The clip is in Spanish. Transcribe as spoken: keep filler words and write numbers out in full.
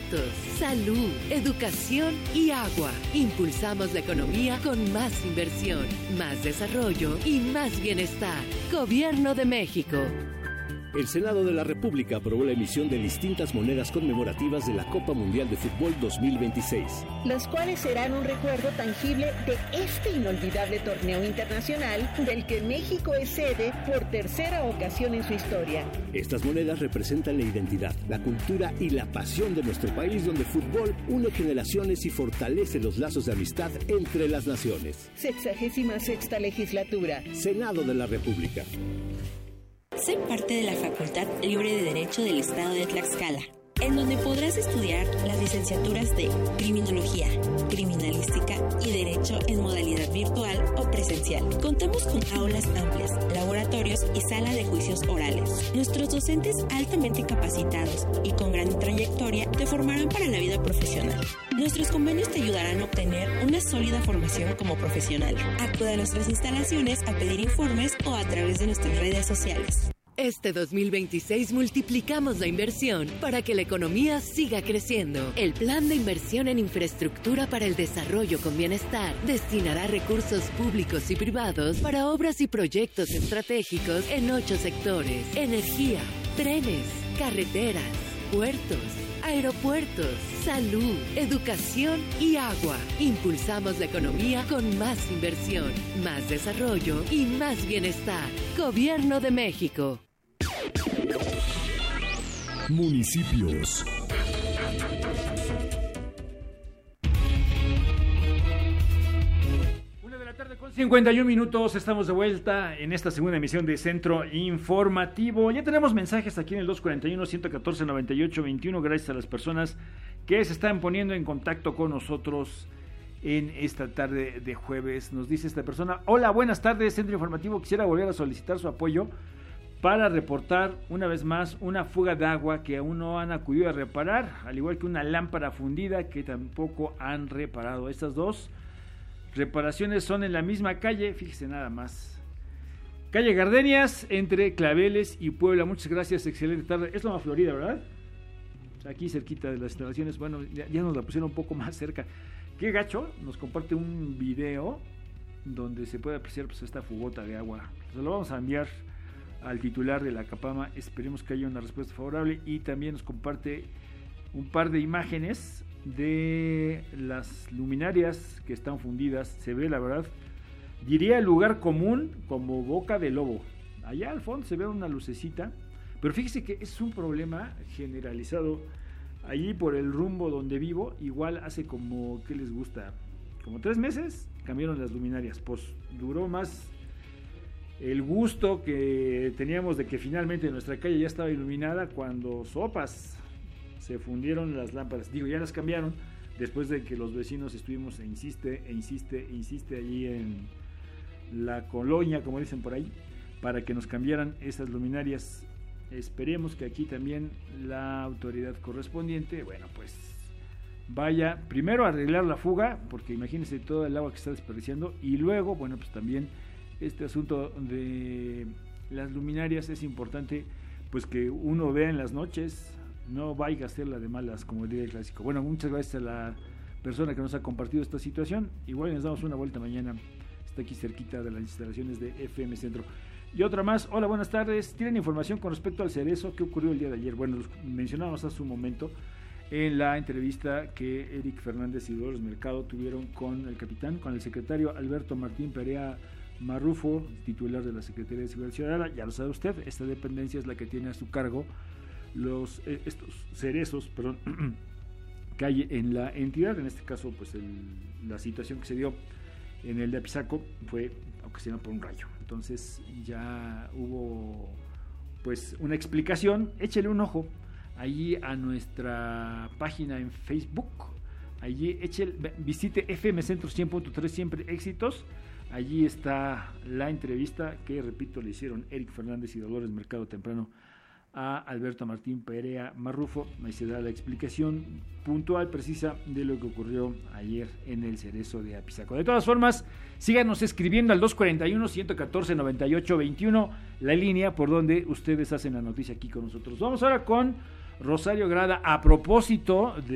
puertos, salud, educación y agua. Impulsamos la economía con más inversión, más desarrollo y más bienestar. Gobierno de México. El Senado de la República aprobó la emisión de distintas monedas conmemorativas de la Copa Mundial de Fútbol dos mil veintiséis. Las cuales serán un recuerdo tangible de este inolvidable torneo internacional del que México es sede por tercera ocasión en su historia. Estas monedas representan la identidad, la cultura y la pasión de nuestro país, donde el fútbol une generaciones y fortalece los lazos de amistad entre las naciones. Sexagésima sexta legislatura. Senado de la República. Sé parte de la Facultad Libre de Derecho del Estado de Tlaxcala, en donde podrás estudiar las licenciaturas de Criminología, Criminalística y Derecho en modalidad virtual o presencial. Contamos con aulas amplias, laboratorios y sala de juicios orales. Nuestros docentes altamente capacitados y con gran trayectoria te formarán para la vida profesional. Nuestros convenios te ayudarán a obtener una sólida formación como profesional. Acude a nuestras instalaciones a pedir informes o a través de nuestras redes sociales. Este dos mil veintiséis multiplicamos la inversión para que la economía siga creciendo. El Plan de Inversión en Infraestructura para el Desarrollo con Bienestar destinará recursos públicos y privados para obras y proyectos estratégicos en ocho sectores: energía, trenes, carreteras, puertos, aeropuertos, salud, educación y agua. Impulsamos la economía con más inversión, más desarrollo y más bienestar. Gobierno de México. Municipios. Una de la tarde con cincuenta y un minutos, estamos de vuelta en esta segunda emisión de Centro Informativo. Ya tenemos mensajes aquí en el dos cuarenta y uno, ciento catorce, noventa y ocho, veintiuno, gracias a las personas que se están poniendo en contacto con nosotros en esta tarde de jueves. Nos dice esta persona: hola, buenas tardes, Centro Informativo, quisiera volver a solicitar su apoyo para reportar una vez más una fuga de agua que aún no han acudido a reparar, al igual que una lámpara fundida que tampoco han reparado. Estas dos reparaciones son en la misma calle, fíjese nada más. Calle Gardenias, entre Claveles y Puebla. Muchas gracias, excelente tarde. Es Loma Florida, ¿verdad? Aquí cerquita de las instalaciones. Bueno, ya, ya nos la pusieron un poco más cerca. Qué gacho, nos comparte un video donde se puede apreciar pues esta fugota de agua. Se lo vamos a enviar al titular de la Capama, esperemos que haya una respuesta favorable, y también nos comparte un par de imágenes de las luminarias que están fundidas. Se ve, la verdad, diría el lugar común como boca de lobo. Allá al fondo se ve una lucecita, pero fíjese que es un problema generalizado. Allí por el rumbo donde vivo, igual hace como, ¿qué les gusta? Como tres meses cambiaron las luminarias. Pues duró más el gusto que teníamos de que finalmente nuestra calle ya estaba iluminada cuando sopas se fundieron las lámparas. Digo, ya las cambiaron después de que los vecinos estuvimos e insiste, e insiste, e insiste allí en la colonia, como dicen por ahí, para que nos cambiaran esas luminarias. Esperemos que aquí también la autoridad correspondiente, bueno, pues vaya primero a arreglar la fuga, porque imagínense todo el agua que está desperdiciando, y luego, bueno, pues también este asunto de las luminarias es importante, pues que uno vea en las noches, no vaya a hacerla de malas, como diría el clásico. Bueno, muchas gracias a la persona que nos ha compartido esta situación. Igual nos damos una vuelta mañana, está aquí cerquita de las instalaciones de F M Centro. Y otra más: hola, buenas tardes, ¿tienen información con respecto al cerezo? ¿Qué ocurrió el día de ayer? Bueno, los mencionamos hace un momento en la entrevista que Eric Fernández y Dolores Mercado tuvieron con el capitán, con el secretario Alberto Martín Perea Marrufo, titular de la Secretaría de Seguridad Ciudadana. Ya lo sabe usted, esta dependencia es la que tiene a su cargo los eh, estos cerezos, perdón, que hay en la entidad. En este caso, pues el, la situación que se dio en el de Apizaco fue ocasionada por un rayo. Entonces ya hubo pues una explicación. Échele un ojo allí a nuestra página en Facebook. Allí échele, visite F M Centro cien punto tres, siempre éxitos. Allí está la entrevista que, repito, le hicieron Eric Fernández y Dolores Mercado temprano a Alberto Martín Perea Marrufo. Ahí se da la explicación puntual, precisa, de lo que ocurrió ayer en el cerezo de Apizaco. De todas formas, síganos escribiendo al dos cuarenta y uno, ciento catorce, noventa y ocho, veintiuno, la línea por donde ustedes hacen la noticia aquí con nosotros. Vamos ahora con Rosario Grada, a propósito de